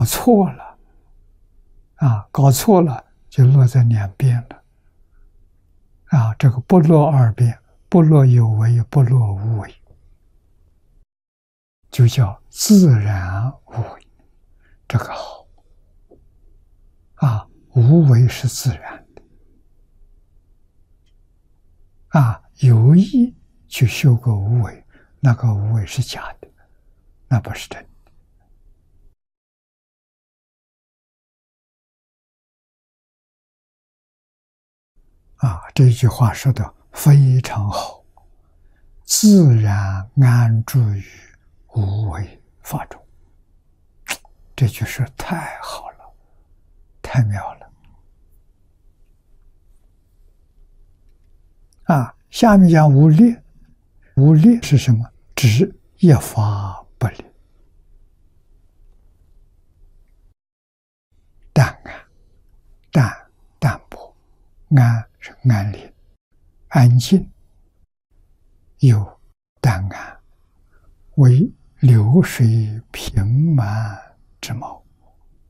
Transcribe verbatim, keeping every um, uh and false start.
错了啊，搞错了就落在两边了啊，这个不落二边，不落有为，不落无为，就叫自然无为，这个好啊，无为是自然的啊，有意去修个无为，那个无为是假的，那不是真的。啊，这句话说的非常好，自然安住于无为法中。这句说太好了，太妙了。啊，下面讲无劣，无劣是什么？指一法不立，淡安，淡淡泊，安是安宁、安静，有淡安，为流水平满之貌。